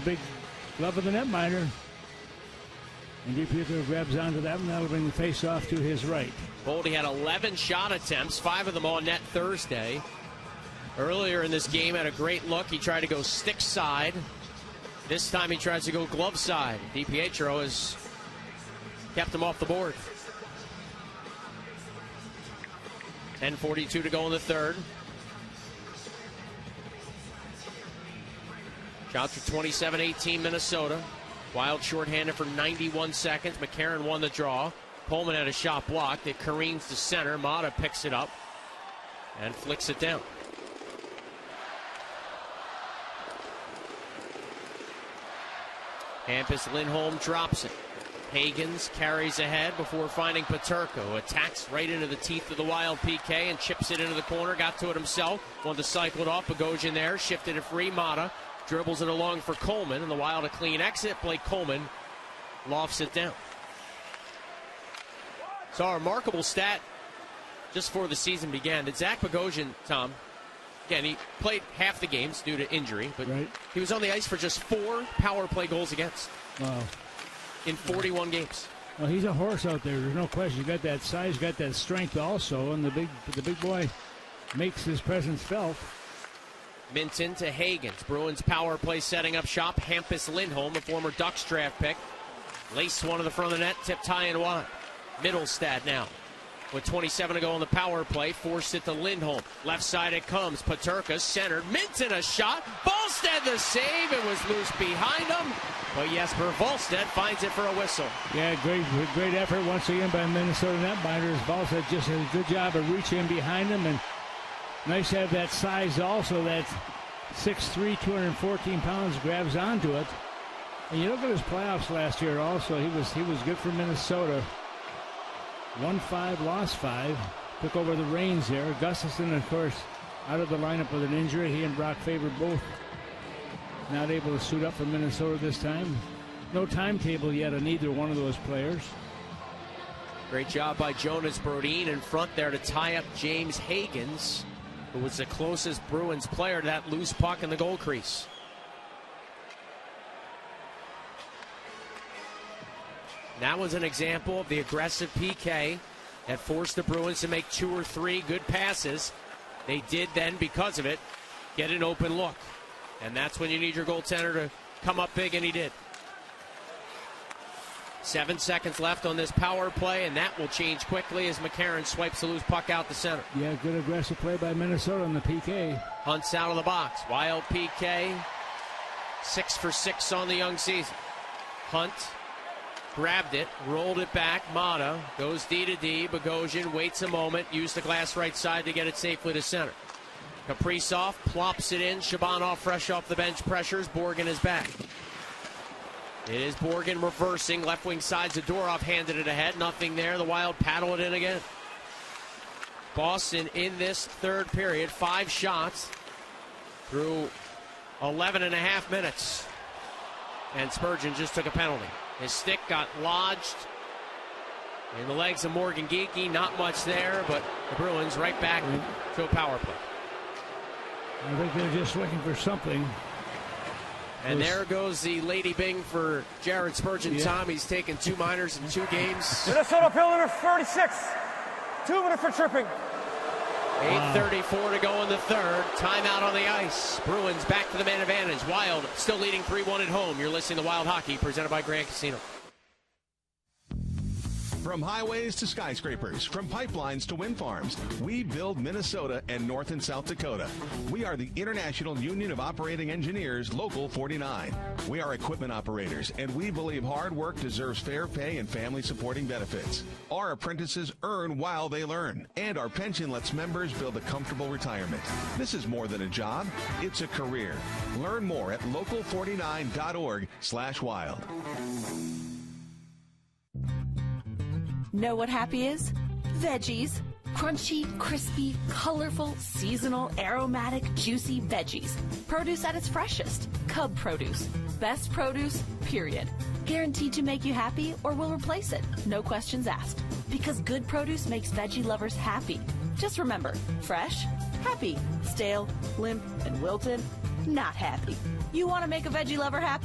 big glove of the netminder. And DiPietro grabs onto that one. That'll bring the face-off to his right. Boldy had 11 shot attempts, 5 of them on net Thursday. Earlier in this game, had a great look. He tried to go stick side. This time he tries to go glove side. DiPietro has kept him off the board. 10:42 to go in the third. Shots for 27-18 Minnesota. Wild shorthanded for 91 seconds. McCarron won the draw. Coleman had a shot blocked. It careens to center. Mata picks it up and flicks it down. Hampus Lindholm drops it. Hagens carries ahead before finding Peterka. Attacks right into the teeth of the Wild PK and chips it into the corner. Got to it himself. Wanted to cycle it off. Bogosian there. Shifted it free. Mata dribbles it along for Coleman. And the Wild a clean exit. Blake Coleman lofts it down. So a remarkable stat just before the season began. Did Zach Bogosian, Tom, again, he played half the games due to injury, but he was on the ice for just 4 power play goals against. Wow. In 41 games. Well, he's a horse out there. There's no question. You got that size, got that strength also, and the big boy makes his presence felt. Minton to Hagens. Bruins power play setting up shop. Hampus Lindholm, a former Ducks draft pick, laced one to the front of the net, tipped high and wide. Mittelstadt now with 27 to go on the power play. Forced it to Lindholm. Left side it comes. Peterka centered. Minton a shot. Volstead the save. It was loose behind him. But Jesper Volstead finds it for a whistle. Yeah, great effort once again by Minnesota netminders. Volstead just did a good job of reaching behind him. And nice to have that size also. That 6'3", 214 pounds grabs onto it. And you look at his playoffs last year also. He was good for Minnesota. Won 5, lost 5. Took over the reins there. Gustafsson, of course, out of the lineup with an injury. He and Brock Faber both not able to suit up for Minnesota this time. No timetable yet on either one of those players. Great job by Jonas Brodin in front there to tie up James Hagens, who was the closest Bruins player to that loose puck in the goal crease. That was an example of the aggressive PK that forced the Bruins to make 2 or 3 good passes. They did then, because of it, get an open look. And that's when you need your goaltender to come up big, and he did. 7 seconds left on this power play, and that will change quickly as McCarron swipes the loose puck out the center. Yeah, good aggressive play by Minnesota on the PK. Hunt's out of the box. Wild PK, 6 for 6 on the young season. Hunt grabbed it, rolled it back. Mata goes D to D. Bogosian waits a moment, used the glass right side to get it safely to center. Kaprizov plops it in. Shabanov fresh off the bench pressures. Borgen is back. It is Borgen reversing. Left wing side. Zadorov handed it ahead. Nothing there. The Wild paddle it in again. Boston in this third period, 5 shots through 11 and a half minutes. And Spurgeon just took a penalty. His stick got lodged in the legs of Morgan Geekie. Not much there, but the Bruins right back to a power play. I think they're just looking for something. And there goes the Lady Bing for Jared Spurgeon. Yeah. Tom, he's taken 2 minors in 2 games. Minnesota pill number 36. 2 minutes for tripping. 8:34 to go in the third. Timeout on the ice. Bruins back to the man advantage. Wild still leading 3-1 at home. You're listening to Wild Hockey, presented by Grand Casino. From highways to skyscrapers, from pipelines to wind farms, we build Minnesota and North and South Dakota. We are the International Union of Operating Engineers, Local 49. We are equipment operators, and we believe hard work deserves fair pay and family-supporting benefits. Our apprentices earn while they learn, and our pension lets members build a comfortable retirement. This is more than a job, it's a career. Learn more at local49.org/wild. Know what happy is? Veggies. Crunchy, crispy, colorful, seasonal, aromatic, juicy veggies. Produce at its freshest. Cub produce. Best produce, period. Guaranteed to make you happy or will replace it. No questions asked. Because good produce makes veggie lovers happy. Just remember, fresh, happy. Stale, limp, and wilted, not happy. You want to make a veggie lover happy?